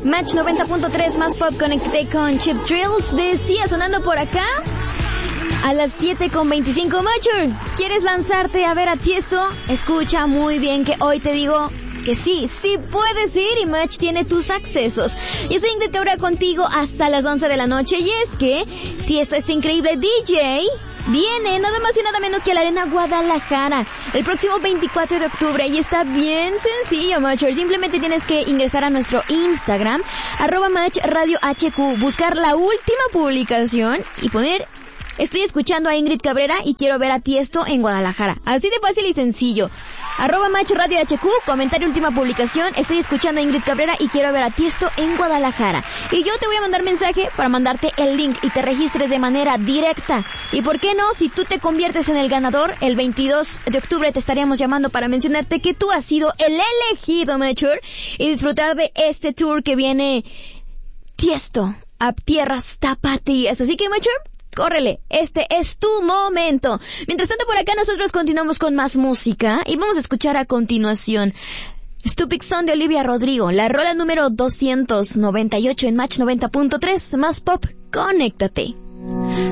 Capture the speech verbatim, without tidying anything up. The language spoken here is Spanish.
Match noventa punto tres más pop, conecté con Chip Drills. Decía sonando por acá a las siete con veinticinco. Mature, ¿quieres lanzarte a ver a Tiesto? Escucha muy bien que hoy te digo que sí, sí puedes ir y Match tiene tus accesos. Yo soy Ingrid Cabrera contigo hasta las once de la noche y es que Tiesto, este increíble D J, viene nada más y nada menos que a la Arena Guadalajara el próximo veinticuatro de octubre y está bien sencillo, Matcher. Simplemente tienes que ingresar a nuestro Instagram, arroba Match Radio H Q, buscar la última publicación y poner: estoy escuchando a Ingrid Cabrera y quiero ver a Tiesto en Guadalajara. Así de fácil y sencillo. Arroba Match Radio H Q, comentario, última publicación: estoy escuchando a Ingrid Cabrera y quiero ver a Tiesto en Guadalajara. Y yo te voy a mandar mensaje para mandarte el link y te registres de manera directa. Y por qué no, si tú te conviertes en el ganador, el veintidós de octubre te estaríamos llamando para mencionarte que tú has sido el elegido, Mature, y disfrutar de este tour que viene Tiesto a tierras tapatías. Así que, Mature, córrele, este es tu momento. Mientras tanto, por acá nosotros continuamos con más música y vamos a escuchar a continuación Stupid Son de Olivia Rodrigo, la rola número doscientos noventa y ocho en Match noventa punto tres, más pop, conéctate.